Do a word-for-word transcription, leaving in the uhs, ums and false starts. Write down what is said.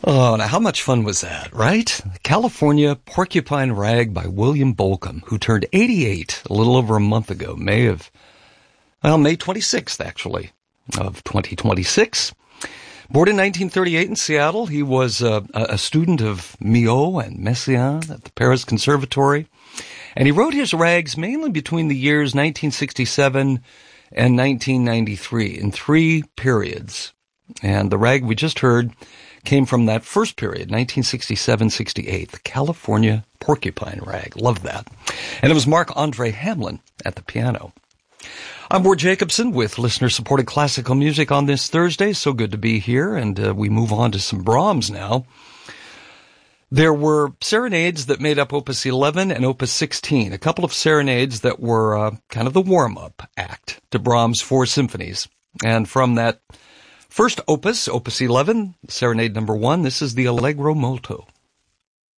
Oh, now how much fun was that, right? California Porcupine Rag by William Bolcom, who turned eighty-eight a little over a month ago, May of, well, May twenty-sixth, actually, of twenty twenty-six. Born in nineteen thirty-eight in Seattle, he was uh, a student of Milhaud and Messiaen at the Paris Conservatory, and he wrote his rags mainly between the years nineteen sixty-seven and nineteen ninety-three in three periods. And the rag we just heard came from that first period, nineteen sixty-seven sixty-eight, the California Porcupine Rag. Love that. And it was Marc-Andre Hamelin at the piano. I'm Ward Jacobson with listener-supported classical music on this Thursday. So good to be here, and uh, we move on to some Brahms now. There were serenades that made up Opus eleven and Opus sixteen, a couple of serenades that were uh, kind of the warm-up act to Brahms' four symphonies. And from that first opus, Opus eleven, serenade number one, this is the Allegro Molto.